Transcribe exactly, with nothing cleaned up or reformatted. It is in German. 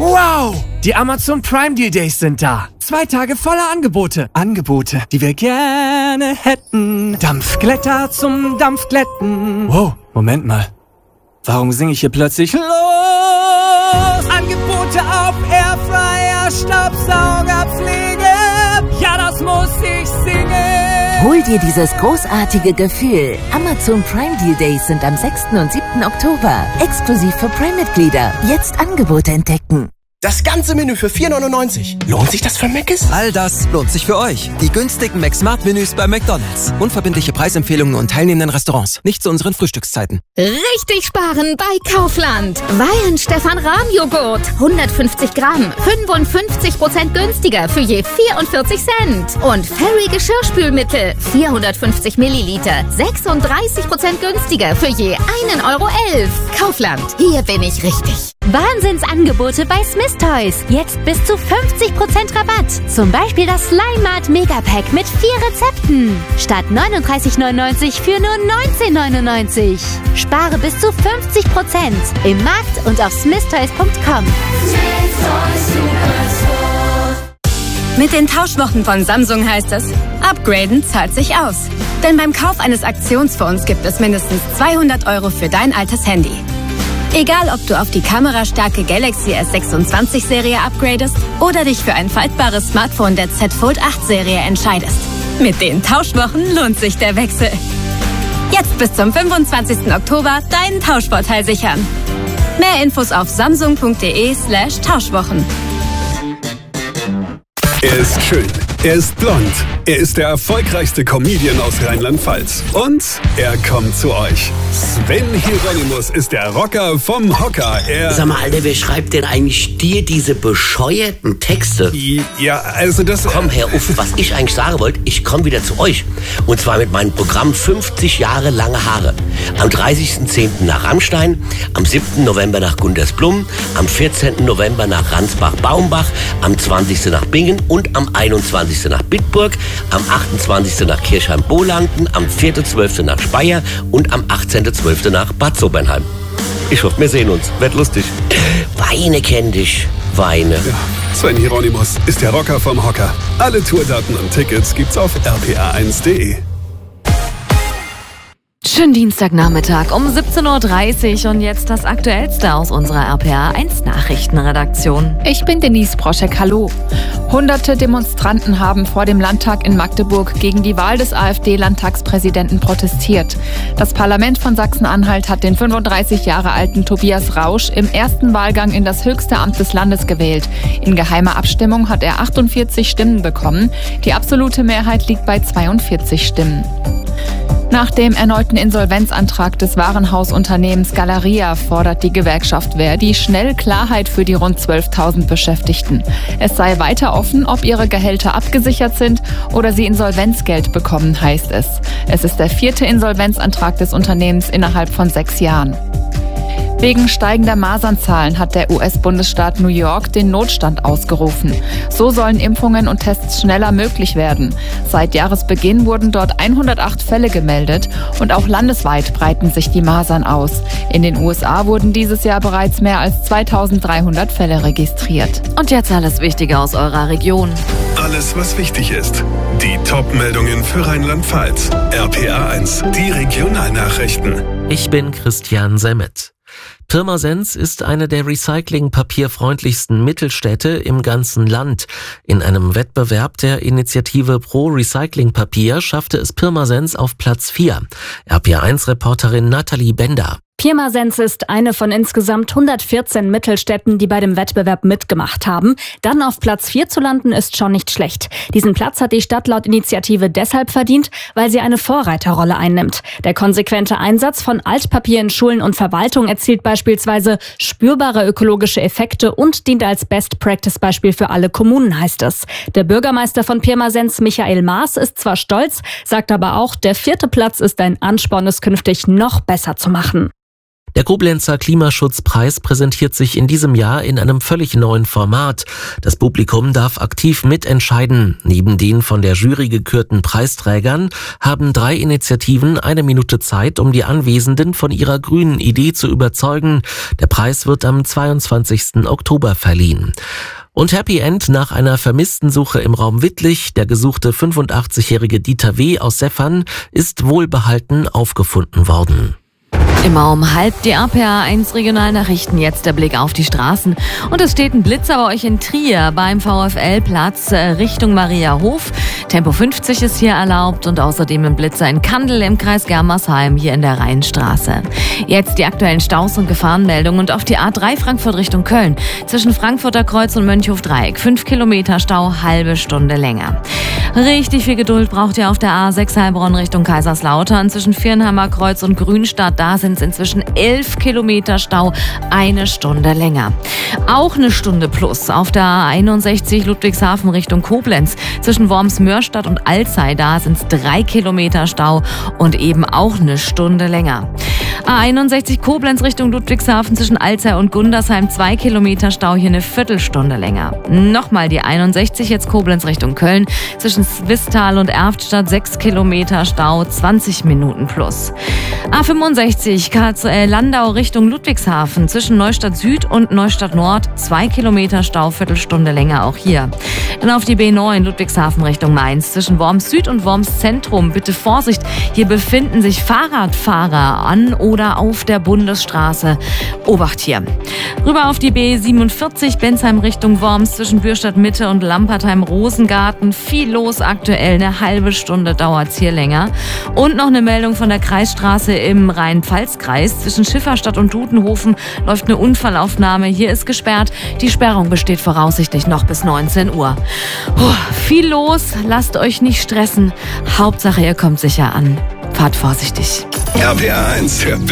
Wow! Die Amazon Prime Deal Days sind da. Zwei Tage voller Angebote. Angebote, die wir gerne hätten. Dampfglätter zum Dampfglätten. Wow, Moment mal. Warum singe ich hier plötzlich los? Angebote auf Airfryer, Staubsaugerpflege. Ja, das muss ich singen. Hol dir dieses großartige Gefühl. Amazon Prime Deal Days sind am sechsten und siebten Oktober. Exklusiv für Prime-Mitglieder. Jetzt Angebote entdecken. Das ganze Menü für vier neunundneunzig. Lohnt sich das für Mc's? All das lohnt sich für euch. Die günstigen McSmart-Menüs bei McDonald's. Unverbindliche Preisempfehlungen und teilnehmenden Restaurants. Nicht zu unseren Frühstückszeiten. Richtig sparen bei Kaufland. Weihenstephan-Rahmjoghurt. hundertfünfzig Gramm. fünfundfünfzig Prozent günstiger für je vierundvierzig Cent. Und Fairy Geschirrspülmittel. vierhundertfünfzig Milliliter. sechsunddreißig Prozent günstiger für je einen Euro elf. Kaufland. Hier bin ich richtig. Wahnsinnsangebote bei Smith Toys. Jetzt bis zu fünfzig Prozent Rabatt. Zum Beispiel das Slime Mart Megapack mit vier Rezepten. Statt neununddreißig neunundneunzig für nur neunzehn neunundneunzig. Spare bis zu fünfzig Prozent im Markt und auf smith toys punkt com. Mit den Tauschwochen von Samsung heißt es, upgraden zahlt sich aus. Denn beim Kauf eines Aktionsfonds gibt es mindestens zweihundert Euro für dein altes Handy. Egal, ob du auf die kamerastarke Galaxy S sechsundzwanzig Serie upgradest oder dich für ein faltbares Smartphone der Z Fold acht Serie entscheidest. Mit den Tauschwochen lohnt sich der Wechsel. Jetzt bis zum fünfundzwanzigsten Oktober deinen Tauschvorteil sichern. Mehr Infos auf samsung punkt de slash Tauschwochen. Er ist schön, er ist blond, er ist der erfolgreichste Comedian aus Rheinland-Pfalz. Und er kommt zu euch. Sven Hieronymus ist der Rocker vom Hocker. Er Sag mal, Alter, wer schreibt denn eigentlich dir diese bescheuerten Texte? Ja, also das... Komm, Herr Uff, was ich eigentlich sagen wollte, ich komme wieder zu euch. Und zwar mit meinem Programm fünfzig Jahre lange Haare. Am dreißigsten zehnten nach Rammstein, am siebten November nach Gundersblum, am vierzehnten November nach Ransbach-Baumbach, am zwanzigsten nach Bingen und am einundzwanzigsten nach Bitburg, am achtundzwanzigsten nach Kirchheim-Bohlanden, am vierten zwölften nach Speyer und am achtzehnten zwölften nach Bad Sobernheim. Ich hoffe, wir sehen uns. Wird lustig. Weine kenn dich. Weine. Ja, Sven Hieronymus ist der Rocker vom Hocker. Alle Tourdaten und Tickets gibt's auf r p a eins punkt de. Schönen Dienstagnachmittag um siebzehn Uhr dreißig und jetzt das Aktuellste aus unserer R P A eins Nachrichtenredaktion. Ich bin Denise Broschek, hallo. Hunderte Demonstranten haben vor dem Landtag in Magdeburg gegen die Wahl des AfD-Landtagspräsidenten protestiert. Das Parlament von Sachsen-Anhalt hat den fünfunddreißig Jahre alten Tobias Rausch im ersten Wahlgang in das höchste Amt des Landes gewählt. In geheimer Abstimmung hat er achtundvierzig Stimmen bekommen. Die absolute Mehrheit liegt bei zweiundvierzig Stimmen. Nach dem erneuten Insolvenzantrag des Warenhausunternehmens Galeria fordert die Gewerkschaft ver.di schnell Klarheit für die rund zwölftausend Beschäftigten. Es sei weiter offen, ob ihre Gehälter abgesichert sind oder sie Insolvenzgeld bekommen, heißt es. Es ist der vierte Insolvenzantrag des Unternehmens innerhalb von sechs Jahren. Wegen steigender Masernzahlen hat der U S-Bundesstaat New York den Notstand ausgerufen. So sollen Impfungen und Tests schneller möglich werden. Seit Jahresbeginn wurden dort hundertacht Fälle gemeldet und auch landesweit breiten sich die Masern aus. In den U S A wurden dieses Jahr bereits mehr als zweitausenddreihundert Fälle registriert. Und jetzt alles Wichtige aus eurer Region. Alles, was wichtig ist. Die Top-Meldungen für Rheinland-Pfalz. R P A eins, die Regionalnachrichten. Ich bin Christian Semmet. Pirmasens ist eine der recycling-papierfreundlichsten Mittelstädte im ganzen Land. In einem Wettbewerb der Initiative Pro Recycling Papier schaffte es Pirmasens auf Platz vier. R P A eins Reporterin Nathalie Bender. Pirmasens ist eine von insgesamt hundertvierzehn Mittelstädten, die bei dem Wettbewerb mitgemacht haben. Dann auf Platz vier zu landen ist schon nicht schlecht. Diesen Platz hat die Stadt laut Initiative deshalb verdient, weil sie eine Vorreiterrolle einnimmt. Der konsequente Einsatz von Altpapier in Schulen und Verwaltung erzielt beispielsweise spürbare ökologische Effekte und dient als Best-Practice-Beispiel für alle Kommunen, heißt es. Der Bürgermeister von Pirmasens, Michael Maas, ist zwar stolz, sagt aber auch, der vierte Platz ist ein Ansporn, es künftig noch besser zu machen. Der Koblenzer Klimaschutzpreis präsentiert sich in diesem Jahr in einem völlig neuen Format. Das Publikum darf aktiv mitentscheiden. Neben den von der Jury gekürten Preisträgern haben drei Initiativen eine Minute Zeit, um die Anwesenden von ihrer grünen Idee zu überzeugen. Der Preis wird am zweiundzwanzigsten Oktober verliehen. Und Happy End nach einer vermissten Suche im Raum Wittlich. Der gesuchte fünfundachtzigjährige Dieter W. aus Seffern ist wohlbehalten aufgefunden worden. Immer um halb die R P A eins Regionalnachrichten. Jetzt der Blick auf die Straßen. Und es steht ein Blitzer bei euch in Trier beim VfL-Platz Richtung Mariahof. Tempo fünfzig ist hier erlaubt und außerdem ein Blitzer in Kandel im Kreis Germersheim hier in der Rheinstraße. Jetzt die aktuellen Staus und Gefahrenmeldungen und auf die A drei Frankfurt Richtung Köln. Zwischen Frankfurter Kreuz und Mönchhof-Dreieck. Fünf Kilometer Stau, halbe Stunde länger. Richtig viel Geduld braucht ihr auf der A sechs Heilbronn Richtung Kaiserslautern. Zwischen Viernheimer Kreuz und Grünstadt, da sind es inzwischen elf Kilometer Stau, eine Stunde länger. Auch eine Stunde plus auf der A einundsechzig Ludwigshafen Richtung Koblenz. Zwischen Worms-Mörstadt und Alzey, da sind es drei Kilometer Stau und eben auch eine Stunde länger. A einundsechzig Koblenz Richtung Ludwigshafen zwischen Alzey und Gundersheim, zwei Kilometer Stau, hier eine Viertelstunde länger. Nochmal die einundsechzig, jetzt Koblenz Richtung Köln, zwischen Swisttal und Erftstadt, sechs Kilometer Stau, zwanzig Minuten plus. A fünfundsechzig K Z L Landau Richtung Ludwigshafen, zwischen Neustadt Süd und Neustadt Nord, zwei Kilometer Stau, Viertelstunde länger auch hier. Dann auf die B neun Ludwigshafen Richtung Mainz, zwischen Worms Süd und Worms Zentrum, bitte Vorsicht, hier befinden sich Fahrradfahrer an oder auf der Bundesstraße. Obacht hier. Rüber auf die B siebenundvierzig, Bensheim Richtung Worms, zwischen Bürstadt Mitte und Lampertheim-Rosengarten. Viel los aktuell, eine halbe Stunde dauert's hier länger. Und noch eine Meldung von der Kreisstraße im Rhein-Pfalz-Kreis. Zwischen Schifferstadt und Dudenhofen läuft eine Unfallaufnahme. Hier ist gesperrt. Die Sperrung besteht voraussichtlich noch bis neunzehn Uhr. Puh, viel los, lasst euch nicht stressen. Hauptsache, ihr kommt sicher an. Fahrt vorsichtig. R P A eins, der